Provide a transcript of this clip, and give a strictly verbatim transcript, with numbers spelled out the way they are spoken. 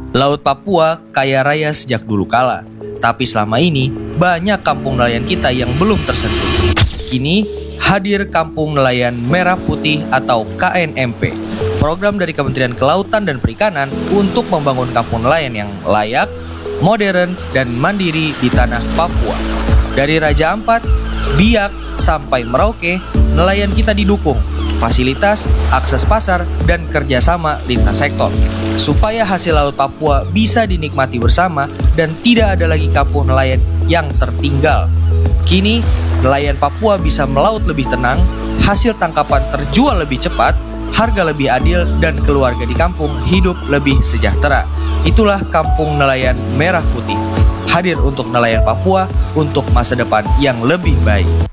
Laut Papua kaya raya sejak dulu kala, tapi selama ini banyak kampung nelayan kita yang belum tersentuh. Kini hadir Kampung Nelayan Merah Putih atau K N M P, program dari Kementerian Kelautan dan Perikanan untuk membangun kampung nelayan yang layak, modern, dan mandiri di tanah Papua. Dari Raja Ampat, Biak, sampai Merauke, nelayan kita didukung fasilitas, akses pasar, dan kerjasama lintas sektor, supaya hasil laut Papua bisa dinikmati bersama dan tidak ada lagi kampung nelayan yang tertinggal. Kini, nelayan Papua bisa melaut lebih tenang, hasil tangkapan terjual lebih cepat, harga lebih adil, dan keluarga di kampung hidup lebih sejahtera. Itulah Kampung Nelayan Merah Putih, hadir untuk nelayan Papua untuk masa depan yang lebih baik.